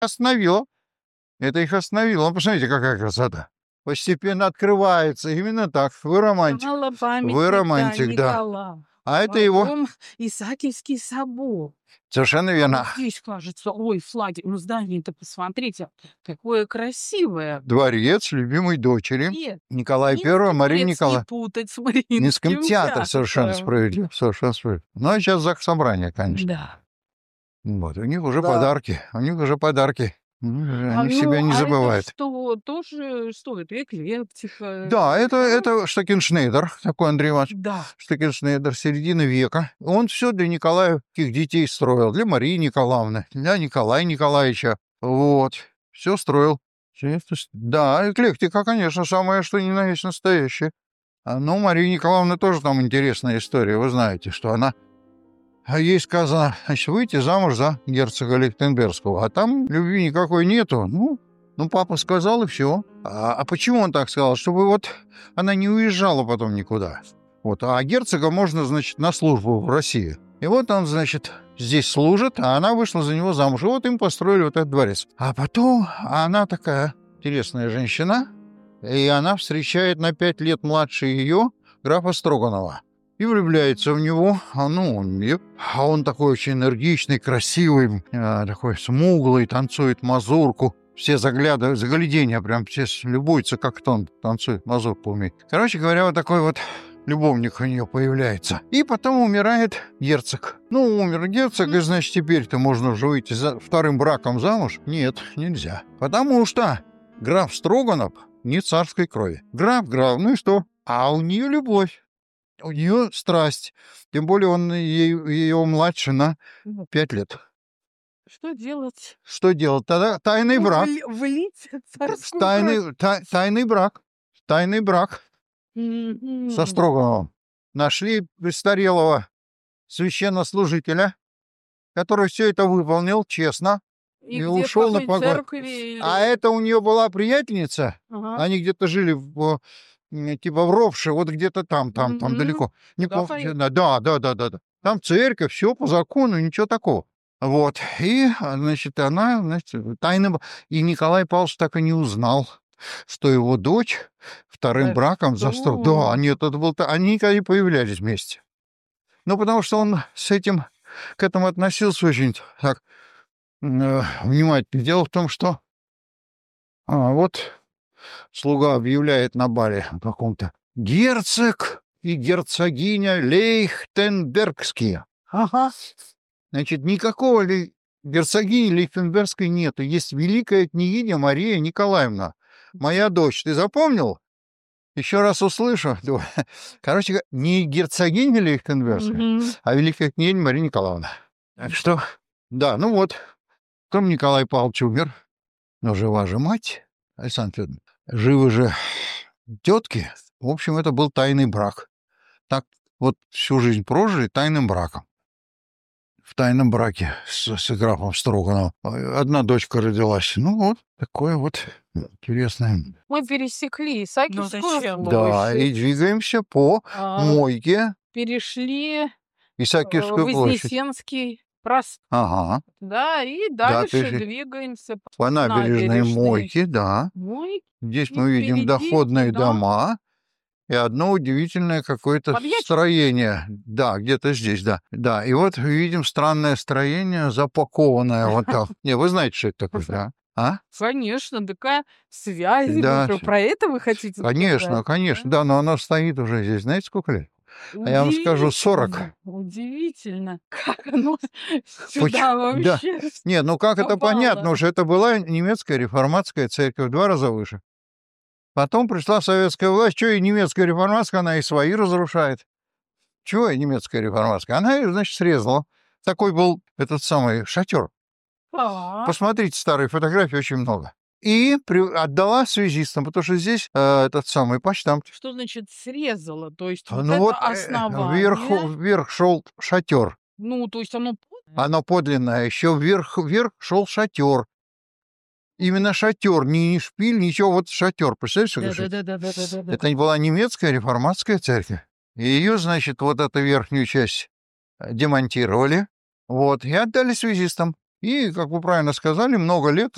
остановило. Это их остановило. Ну, посмотрите, какая красота. Постепенно открывается. Именно так. Вы романтик. Стала Вы памятник, да, романтик, да. Никола. А это его... Потом Исаакиевский собор. Совершенно Вот верно. здесь, кажется, ой, флаги. Ну, здание-то посмотрите, какое красивое. Дворец любимой дочери Нет, Николая I, Минский Марии дворец не Николаевны. путать с Минском Мариинским театр. Совершенно театром. справедливо. Совершенно справедливо. Ну, а сейчас собрание, конечно. Да. Вот. У них уже Да. подарки. У них уже подарки. Они себя не это забывают. что, тоже стоит? Эклектика. Да, это Штекеншнейдер, такой Андрей Иванович. Да. Штекеншнейдер, середины века. Он все для Николаевских детей строил. Для Марии Николаевны, для Николая Николаевича. Вот. Все строил. Да, эклектика, конечно, самое что ни на есть настоящее. Ну, Мария Николаевна тоже там интересная история. Вы знаете, что она... ей сказано, значит, выйти замуж за герцога Лихтенбергского. А там любви никакой нету. Ну, папа сказал, и все. А почему он так сказал? Чтобы вот она не уезжала потом никуда. Вот. А герцога можно, значит, на службу в России. И вот он, значит, здесь служит, а она вышла за него замуж. И вот им построили вот этот дворец. А потом она такая интересная женщина, и она встречает на 5 лет младше ее графа Строганова. И влюбляется в него. А он такой очень энергичный, красивый, такой смуглый, танцует мазурку. Все заглядывают, загляденья прям все любуются, как он танцует, мазурку умеет. Короче говоря, вот такой вот любовник у нее появляется. И потом умирает герцог. Умер герцог, и, значит, теперь-то можно уже выйти за вторым браком замуж? Нет, нельзя. Потому что граф Строганов не царской крови. Граф, ну и что? А у нее любовь. У нее страсть. Тем более он ее младше на 5 лет. Что делать? Что делать? Тогда тайный брак. Влить царскую кровь. Тайный брак. Тайный брак со Строгановым. Нашли престарелого священнослужителя, который все это выполнил честно и ушел на погост. А это у нее была приятельница. Ага. Они где-то жили типа в Ровше, вот где-то там далеко. Не помню. Да. Там церковь, все по закону, ничего такого. Вот. И, значит, она, тайно... И Николай Павлович так и не узнал, что его дочь вторым браком застроила. Да, нет, это был... Они никогда не появлялись вместе. Потому что он к этому относился очень так внимательно. Дело в том, что вот слуга объявляет на бале каком-то: герцог и герцогиня Лейхтенбергские. Ага. Значит, никакого герцогини Лейхтенбергской нету. Есть великая княгиня Мария Николаевна. Моя дочь. Ты запомнил? Еще раз услышу. Короче, не герцогиня Лейхтенбергская, а великая княгиня Мария Николаевна. Так что, да, потом Николай Павлович умер. Но жива же мать, Александр Федорович. Живы же тетки. В общем, это был тайный брак. Так вот всю жизнь прожили тайным браком. В тайном браке с графом Строгановым. Одна дочка родилась. Такое вот интересное. Мы пересекли Исаакиевскую площадь. Да, и двигаемся по Мойке. Перешли Исаакиевскую площадь. Вознесенский проспект. Ага. Да, и дальше двигаемся по набережной Мойки, да. Здесь мы видим доходные дома. И одно удивительное какое-то строение. Да, где-то здесь, да. Да, и вот видим странное строение, запакованное вот так. Вы знаете, что это такое, да? Конечно, такая связь. Да. Про это вы хотите сказать? Конечно, да, но оно стоит уже здесь, знаете, сколько лет? А я вам скажу, 40. Удивительно. Как оно сюда вообще? Да. Нет, как это понятно уже, это была немецкая реформатская церковь, в 2 раза выше. Потом пришла советская власть, что и немецкая реформатская, она и свои разрушает. Чего и немецкая реформатская? Она ее, значит, срезала. Такой был этот самый шатер. Посмотрите старые фотографии, очень много. И отдала связистам, потому что здесь этот самый почтамт. Что значит срезала? То есть это основание. Вверх шел шатер. То есть оно... Оно подлинное. Еще вверх шел шатер. Именно шатер, не шпиль, ничего, вот шатер. Представляете, Да. Это была немецкая реформатская церковь. И ее, значит, вот эту верхнюю часть демонтировали, и отдали связистам. И, как вы правильно сказали, много лет